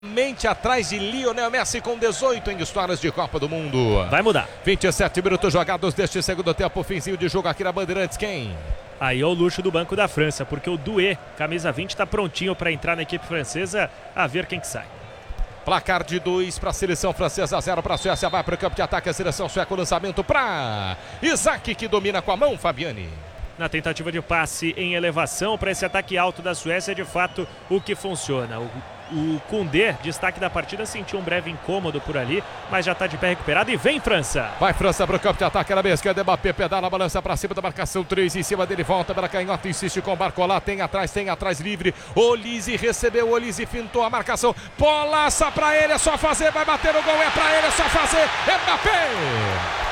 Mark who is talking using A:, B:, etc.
A: Mente atrás de Lionel Messi com 18 em histórias de Copa do Mundo.
B: Vai mudar.
A: 27 minutos jogados deste segundo tempo, finzinho de jogo aqui na Bandeirantes. Quem?
B: Aí é o luxo do Banco da França, porque o Doué, camisa 20, está prontinho para entrar na equipe francesa. A ver quem que sai.
A: Placar de 2 para a seleção francesa, 0 para a Suécia. Vai para o campo de ataque a seleção sueca. O lançamento para Isaac, que domina com a mão, Fabiane.
B: Na tentativa de passe em elevação para esse ataque alto da Suécia, de fato, o que funciona. O Koundé, destaque da partida, sentiu um breve incômodo por ali, mas já está de pé recuperado e vem França.
A: Vai França para o campo de ataque na esquerda, Mbappé pedala, balança para cima da marcação, 3 em cima dele, volta para canhota, insiste com o Barcola, tem atrás livre, Olise recebeu, Olise fintou a marcação, polaça para ele, é só fazer, vai bater o gol, é para ele, é só fazer, Mbappé!